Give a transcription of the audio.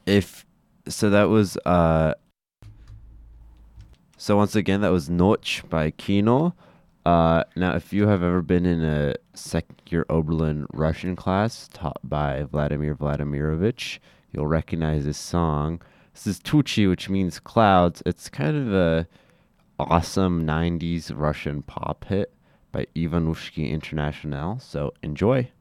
If so, that was so once again that was Noch by Kino. Now if you have ever been in a second year Oberlin Russian class taught by Vladimir Vladimirovich, you'll recognize this song. This is Tucci, which means clouds. It's kind of a awesome 90s Russian pop hit by Ivanushki International. So enjoy.